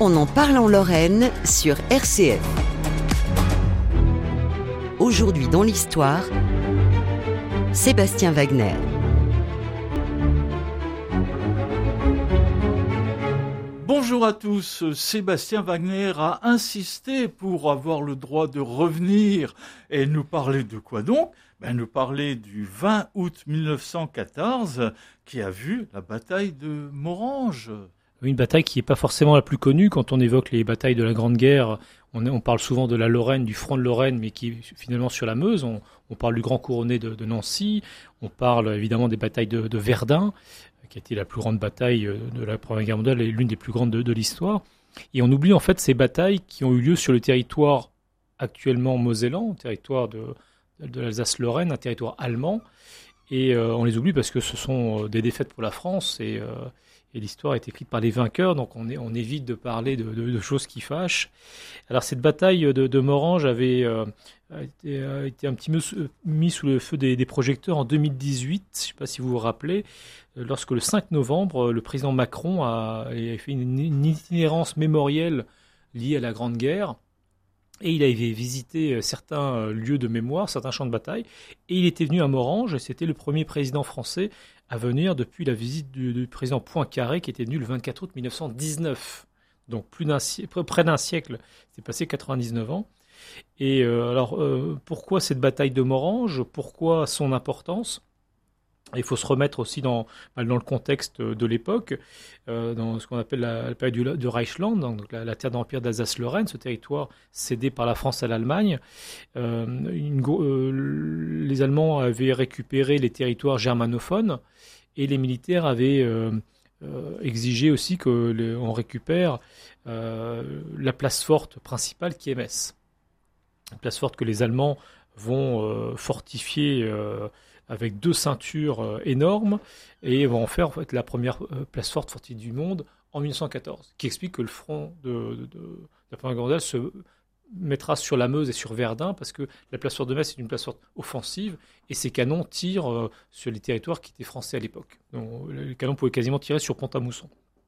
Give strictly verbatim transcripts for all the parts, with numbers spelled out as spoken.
On en parle en Lorraine sur R C F. Aujourd'hui dans l'histoire, Sébastien Wagner. Bonjour à tous, Sébastien Wagner a insisté pour avoir le droit de revenir et nous parler de quoi donc ? Ben, nous parler du vingt août mille neuf cent quatorze qui a vu la bataille de Morhange. Une bataille qui n'est pas forcément la plus connue. Quand on évoque les batailles de la Grande Guerre, on, on parle souvent de la Lorraine, du front de Lorraine, mais qui est finalement sur la Meuse. On, on parle du Grand Couronné de, de Nancy, on parle évidemment des batailles de, de Verdun, qui a été la plus grande bataille de la Première Guerre mondiale et l'une des plus grandes de, de l'histoire. Et on oublie en fait ces batailles qui ont eu lieu sur le territoire actuellement mosellan, territoire de, de l'Alsace-Lorraine, un territoire allemand. Et euh, on les oublie parce que ce sont des défaites pour la France et, euh, et l'histoire est écrite par les vainqueurs, donc on, est, on évite de parler de, de, de choses qui fâchent. Alors cette bataille de, de Morhange avait euh, été, a été un petit peu mis sous le feu des, des projecteurs en deux mille dix-huit, je ne sais pas si vous vous rappelez, lorsque le cinq novembre, le président Macron a, a fait une, une itinérance mémorielle liée à la Grande Guerre. Et il avait visité certains lieux de mémoire, certains champs de bataille, et il était venu à Morhange, et c'était le premier président français à venir depuis la visite du, du président Poincaré, qui était venu le vingt-quatre août mille neuf cent dix-neuf. Donc plus d'un siècle, près d'un siècle, c'est passé quatre-vingt-dix-neuf ans. Et euh, alors, euh, pourquoi cette bataille de Morhange ? Pourquoi son importance ? Il faut se remettre aussi dans, dans le contexte de l'époque, euh, dans ce qu'on appelle la, la période du, du Reichsland, donc la, la terre d'empire d'Alsace-Lorraine, ce territoire cédé par la France à l'Allemagne. Euh, une, euh, les Allemands avaient récupéré les territoires germanophones et les militaires avaient euh, euh, exigé aussi qu'on récupère euh, la place forte principale qui est Metz. Une place forte que les Allemands vont euh, fortifier euh, avec deux ceintures euh, énormes, et vont en faire en fait, la première euh, place forte fortifiée du monde en mille neuf cent quatorze, qui explique que le front de, de, de, de la Première Guerre mondiale se mettra sur la Meuse et sur Verdun, parce que la place forte de Metz est une place forte offensive, et ces canons tirent euh, sur les territoires qui étaient français à l'époque. Donc, les canons pouvaient quasiment tirer sur Pont-à-Mousson.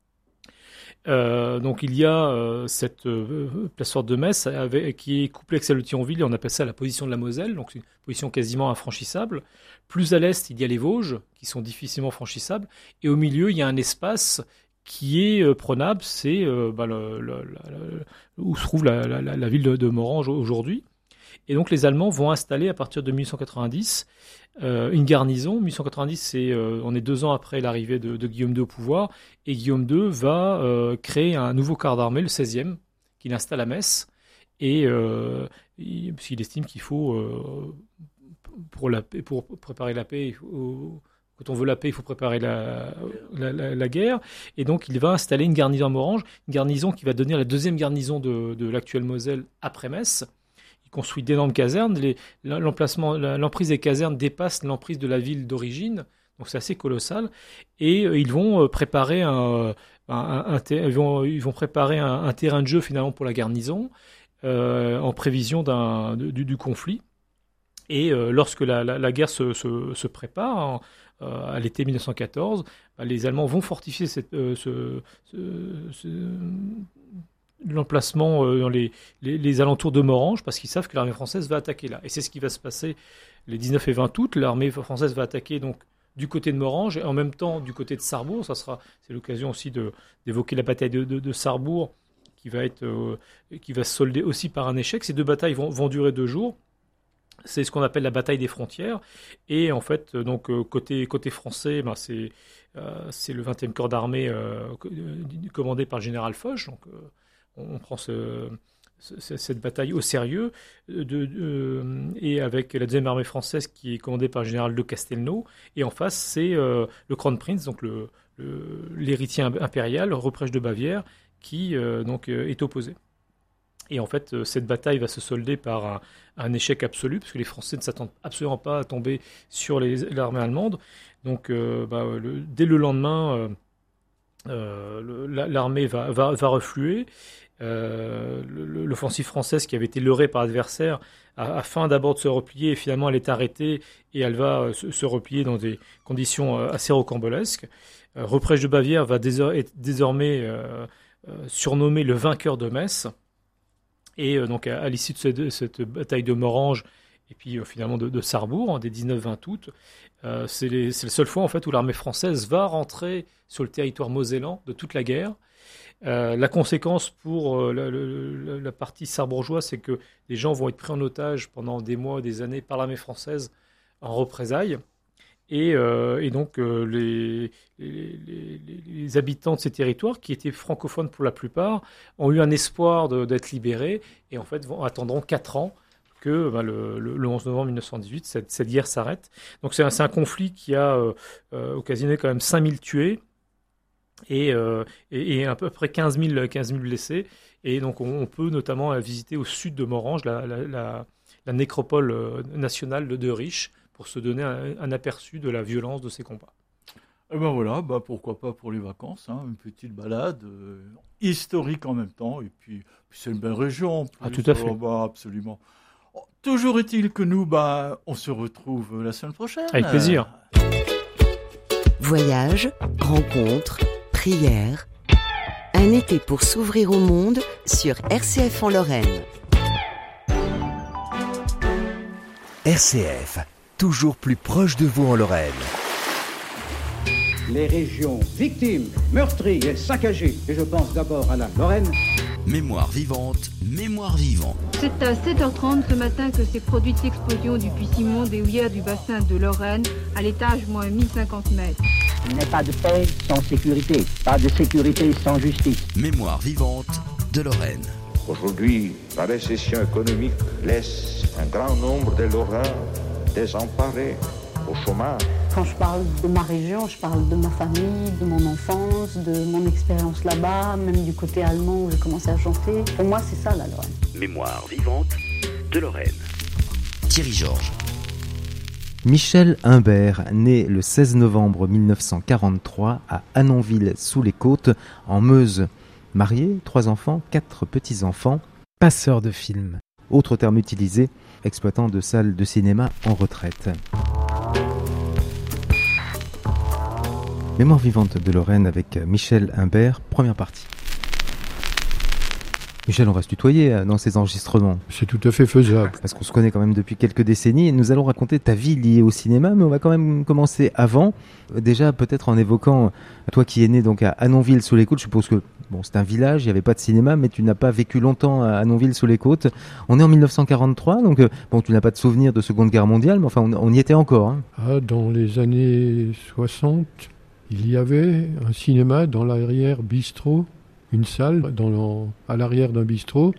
Euh, donc il y a euh, cette euh, place forte de Metz avec, qui est couplée avec celle de Thionville, et on appelle ça la position de la Moselle, donc c'est une position quasiment infranchissable. Plus à l'est, il y a les Vosges, qui sont difficilement franchissables, et au milieu, il y a un espace qui est euh, prenable, c'est euh, bah, le, le, le, où se trouve la, la, la ville de, de Morhange aujourd'hui. Et donc les Allemands vont installer à partir de mille huit cent quatre-vingt-dix euh, une garnison. mille huit cent quatre-vingt-dix, c'est, euh, on est deux ans après l'arrivée de, de Guillaume deux au pouvoir, et Guillaume deux va euh, créer un nouveau corps d'armée, le seizième, qu'il installe à Metz, et euh, il, parce qu'il estime qu'il faut, euh, pour, la paix, pour préparer la paix, il faut, quand on veut la paix, il faut préparer la, la, la, la guerre, et donc il va installer une garnison à Morhange, une garnison qui va devenir la deuxième garnison de, de l'actuelle Moselle après Metz. Il construit d'énormes casernes. Les, l'emplacement, l'emprise des casernes dépasse l'emprise de la ville d'origine, donc c'est assez colossal. Et euh, ils vont préparer un, un, un, un ils vont, ils vont préparer un, un terrain de jeu finalement pour la garnison euh, en prévision d'un, du, du conflit. Et euh, lorsque la, la, la guerre se, se, se prépare, hein, euh, à l'été mille neuf cent quatorze, bah, les Allemands vont fortifier cette, euh, ce, ce, ce l'emplacement euh, dans les, les, les alentours de Morhange, parce qu'ils savent que l'armée française va attaquer là. Et c'est ce qui va se passer les dix-neuf et vingt août. L'armée française va attaquer donc du côté de Morhange et en même temps du côté de Sarrebourg. Ça sera, c'est l'occasion aussi de, d'évoquer la bataille de, de, de Sarrebourg, qui va, être, euh, qui va se solder aussi par un échec. Ces deux batailles vont, vont durer deux jours. C'est ce qu'on appelle la bataille des frontières. Et en fait, donc, côté, côté français, ben c'est, euh, c'est le vingtième corps d'armée euh, commandé par le général Foch. Donc, euh, on prend ce, ce, cette bataille au sérieux, de, de, et avec la deuxième armée française qui est commandée par le général de Castelnau. Et en face, c'est euh, le Kronprinz, donc le, le, l'héritier impérial, Ruprecht de Bavière, qui euh, donc, est opposé. Et en fait, cette bataille va se solder par un, un échec absolu, parce que les Français ne s'attendent absolument pas à tomber sur les, l'armée allemande. Donc, euh, bah, le, dès le lendemain, euh, euh, le, l'armée va, va, va refluer. Euh, l'offensive française, qui avait été leurrée par l'adversaire, afin d'abord de se replier, et finalement elle est arrêtée et elle va se, se replier dans des conditions assez rocambolesques. Euh, Ruprecht de Bavière va désor- être désormais euh, euh, surnommé le vainqueur de Metz. Et euh, donc à, à l'issue de cette, de cette bataille de Morhange, et puis euh, finalement de, de Sarrebourg, hein, des dix-neuf vingt août, euh, c'est, les, c'est la seule fois en fait où l'armée française va rentrer sur le territoire mosellan de toute la guerre. Euh, la conséquence pour euh, la, la, la partie sarrebourgeoise, c'est que les gens vont être pris en otage pendant des mois, des années par l'armée française en représailles. Et, euh, et donc euh, les, les, les, les habitants de ces territoires, qui étaient francophones pour la plupart, ont eu un espoir de, d'être libérés et en fait vont, attendront quatre ans que ben, le, le, le onze novembre mille neuf cent dix-huit, cette, cette guerre s'arrête. Donc c'est un, c'est un conflit qui a euh, euh, occasionné quand même cinq mille tués et, euh, et, et à peu près quinze mille blessés. Et donc on, on peut notamment visiter au sud de Morhange la, la, la, la nécropole nationale de De Riche, pour se donner un, un aperçu de la violence de ces combats. Et ben voilà, bah pourquoi pas pour les vacances, hein, une petite balade euh, historique en même temps, et puis, puis c'est une belle région. En plus, ah, tout à fait. Oh, bah, absolument. Oh, toujours est-il que nous, bah, on se retrouve la semaine prochaine. Avec plaisir. Voyage, rencontres, prières. Un été pour s'ouvrir au monde sur R C F en Lorraine. R C F, toujours plus proche de vous en Lorraine. Les régions victimes, meurtries et saccagées, et je pense d'abord à la Lorraine. Mémoire vivante, mémoire vivant. C'est à sept heures trente ce matin que s'est produite l'explosion du puits Simon des houillères du bassin de Lorraine, à l'étage moins mille cinquante mètres. Il n'est pas de paix sans sécurité, pas de sécurité sans justice. Mémoire vivante de Lorraine. Aujourd'hui, la récession économique laisse un grand nombre de Lorrains désemparés, au chômage. Quand je parle de ma région, je parle de ma famille, de mon enfance, de mon expérience là-bas, même du côté allemand où j'ai commencé à chanter. Pour moi, c'est ça la Lorraine. Mémoire vivante de Lorraine. Thierry Georges. Michel Humbert, né le seize novembre mille neuf cent quarante-trois à Annonville-sous-les-Côtes, en Meuse. Marié, trois enfants, quatre petits-enfants, passeur de films. Autre terme utilisé, exploitant de salles de cinéma en retraite. Mémoire vivante de Lorraine avec Michel Humbert, première partie. Michel, on va se tutoyer dans ces enregistrements. C'est tout à fait faisable. Parce qu'on se connaît quand même depuis quelques décennies. Nous allons raconter ta vie liée au cinéma, mais on va quand même commencer avant. Déjà, peut-être en évoquant, toi qui es né donc à Annonville-sous-les-Côtes, je suppose que bon, c'est un village, il n'y avait pas de cinéma, mais tu n'as pas vécu longtemps à Annonville-sous-les-Côtes. On est en mille neuf cent quarante-trois, donc bon, tu n'as pas de souvenir de Seconde Guerre mondiale, mais enfin, on, on y était encore. Hein. Ah, dans les années soixante, il y avait un cinéma dans l'arrière-bistrot. Une salle dans le, à l'arrière d'un bistrot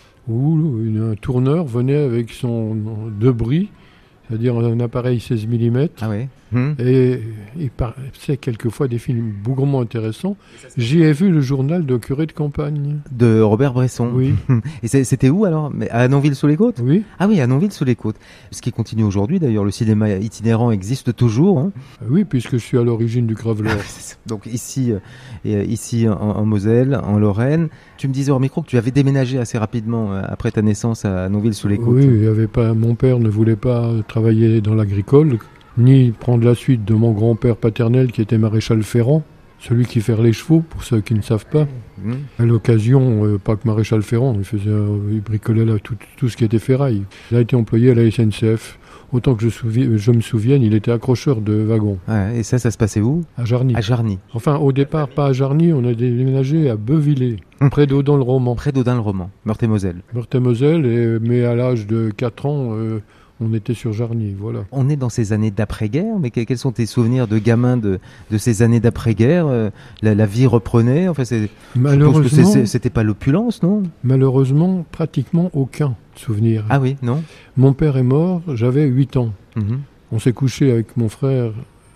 où une, un tourneur venait avec son debris, c'est-à-dire un appareil seize millimètres, ah ouais. hum. et il passait quelquefois des films bougrement intéressants. J'y ai vu le journal de curé de campagne. De Robert Bresson. Oui. Et c'était où alors? À Annonville-sous-les-Côtes? Oui. Ah oui, à Annonville-sous-les-Côtes. Ce qui continue aujourd'hui, d'ailleurs, le cinéma itinérant existe toujours. Hein. Oui, puisque je suis à l'origine du Graveleur. Donc ici, euh, ici en, en Moselle, en Lorraine. Tu me disais hors micro que tu avais déménagé assez rapidement euh, après ta naissance à Annonville-sous-les-Côtes. Oui, il y avait pas, mon père ne voulait pas travailler dans l'agricole, ni prendre la suite de mon grand-père paternel qui était maréchal ferrant, celui qui ferre les chevaux, pour ceux qui ne savent pas. Mmh. À l'occasion, euh, pas que maréchal ferrant, il, faisait, euh, il bricolait là, tout, tout ce qui était ferraille. Il a été employé à la S N C F. Autant que je, souvi- je me souvienne, il était accrocheur de wagons. Ouais, et ça, ça se passait où? À Jarny. À Jarny. Enfin, au départ, pas à Jarny, on a déménagé à Beuvillé, hum. près d'Audun-le-Roman. Près d'Audun-le-Roman, Meurthe-et-Moselle. Meurthe-et-Moselle, et, mais à l'âge de quatre ans, euh, on était sur Jarny, voilà. On est dans ces années d'après-guerre, mais quels sont tes souvenirs de gamin de, de ces années d'après-guerre? la, la vie reprenait, enfin, c'est, malheureusement, je pense que c'est, c'était pas l'opulence, non? Malheureusement, pratiquement aucun souvenir. Ah oui, non? Mon père est mort, j'avais huit ans. Mmh. On s'est couché avec mon frère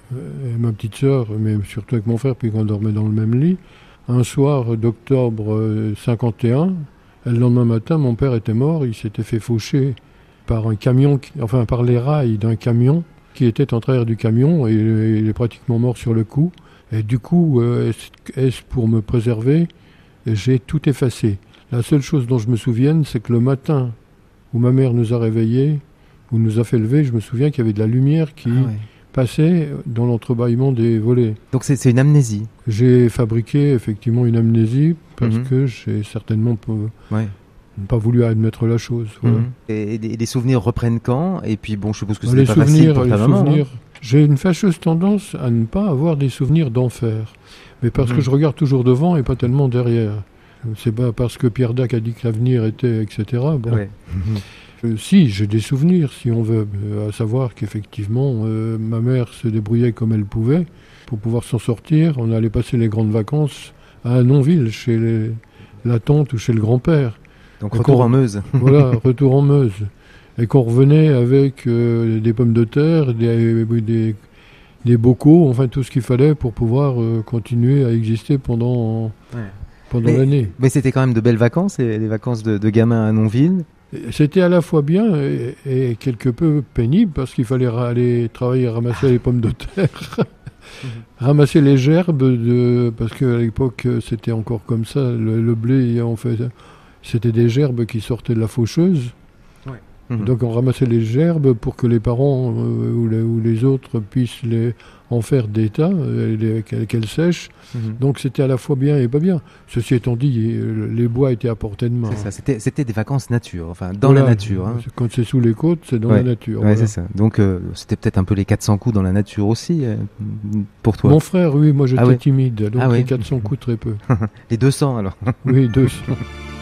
et ma petite sœur, mais surtout avec mon frère, puis qu'on dormait dans le même lit. Un soir d'octobre cinquante et un, et le lendemain matin, mon père était mort, il s'était fait faucher par un camion, enfin par les rails d'un camion qui était en travers du camion, et il est pratiquement mort sur le coup. Et du coup, est-ce, est-ce pour me préserver, j'ai tout effacé. La seule chose dont je me souvienne, c'est que le matin où ma mère nous a réveillés, où nous a fait lever, je me souviens qu'il y avait de la lumière qui ah ouais. passait dans l'entrebâillement des volets. Donc c'est, c'est une amnésie. J'ai fabriqué effectivement une amnésie parce Mhm. que j'ai certainement pas, Ouais. pas voulu admettre la chose. Voilà. Mhm. Et, et les souvenirs reprennent quand? Et puis bon, je suppose que Les c'était pas facile souvenirs, pour les ta maman. souvenirs. hein. J'ai une fâcheuse tendance à ne pas avoir des souvenirs d'enfer, mais parce Mhm. que je regarde toujours devant et pas tellement derrière. C'est pas parce que Pierre Dac a dit que l'avenir était, et cetera. Bon. Ouais. Euh, si, j'ai des souvenirs, si on veut, euh, à savoir qu'effectivement, euh, ma mère se débrouillait comme elle pouvait pour pouvoir s'en sortir. On allait passer les grandes vacances à Annonville, chez les- la tante ou chez le grand-père. Donc Et retour qu'on- en Meuse. Voilà, retour en Meuse. Et qu'on revenait avec euh, des pommes de terre, des, des, des bocaux, enfin tout ce qu'il fallait pour pouvoir euh, continuer à exister pendant, Ouais. pendant Mais- l'année. Mais c'était quand même de belles vacances, les, les vacances de, de gamin à Nonville. Et C'était à la fois bien et, et quelque peu pénible parce qu'il fallait ra- aller travailler à ramasser les pommes de terre, ramasser les gerbes, de, parce qu'à l'époque euh, c'était encore comme ça, le, le blé, en fait, c'était des gerbes qui sortaient de la faucheuse. Mhm. Donc on ramassait les gerbes pour que les parents euh, ou, les, ou les autres puissent les, en faire des tas, euh, les- qu'elles qu'elles sèchent. Mhm. Donc c'était à la fois bien et pas bien. Ceci étant dit, euh, les bois étaient à portée de main. C'est ça, c'était, c'était des vacances nature, enfin dans Voilà. la nature. hein. Quand c'est sous les côtes, c'est dans Ouais. la nature. Ouais, voilà. c'est ça. Donc euh, c'était peut-être un peu les quatre cents coups dans la nature aussi euh, pour toi. Mon frère, oui, moi j'étais Ah ouais. timide, donc Ah ouais. les quatre cents coups très peu. Les deux cents alors. Oui, deux cents.